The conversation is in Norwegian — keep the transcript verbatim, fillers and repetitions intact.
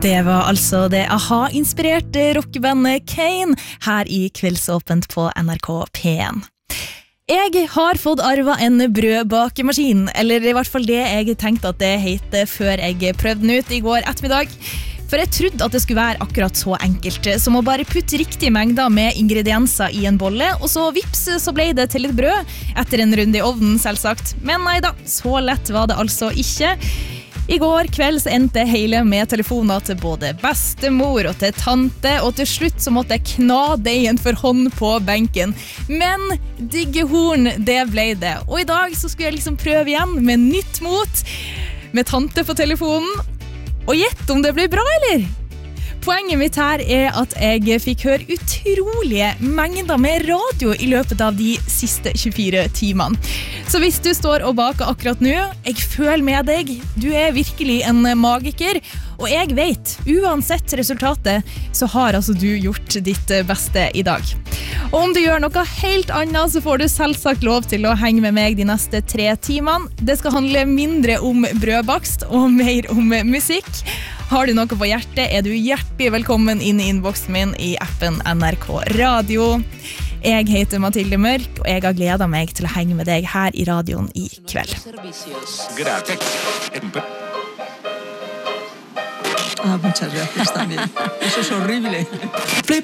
Det var altså det aha-inspirerte rockebandet Kane her i Kveldsåpent på N R K P en. Jeg har fått arvet en brødbakemaskin, eller i hvert fall det jeg tenkte at det heter før jeg prøvde den ut i går ettermiddag. For jeg trodde at det skulle være akkurat så enkelt, som å bare putte riktige mengder med ingredienser i en bolle, og så vips, så ble det til litt brød, etter en runde i ovnen selvsagt. Men nei da, så lett var det altså ikke. I går kveld så endte hele med telefoner til både bestemor og til tante, og til slutt så måtte jeg kna deigen for hånd på benken. Men digge horn, det ble det. Og i dag så skulle jeg liksom prøve igjen med nytt mot, med tante på telefonen. Og gjett om det ble bra, eller? Poenget mitt her er at jeg fikk høre utrolige mengder med radio i løpet av de siste tjuefire timene. Så hvis du står og baker akkurat nå, jeg føler med deg, du er virkelig en magiker, og jeg vet, uansett resultatet, så har altså du gjort ditt beste i dag. Og om du gjør noe helt annet, så får du selvsagt lov til å henge med meg de neste tre timene. Det skal handle mindre om brødbakst og mer om musikk. Har du noe på hjertet, er du hjertelig velkommen inn i innboksen min i appen N R K Radio. Jeg heter Mathilde Mørk, og jeg har gledet meg til å henge med deg her i radioen i kveld. Ah, muchas gracias también. Eso es horrible.